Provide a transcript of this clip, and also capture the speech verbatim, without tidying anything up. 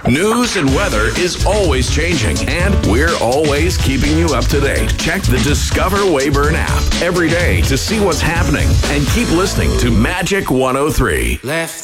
News and weather is always changing, and we're always keeping you up to date. Check the Discover Weyburn app every day to see what's happening, and keep listening to Magic one oh three. Left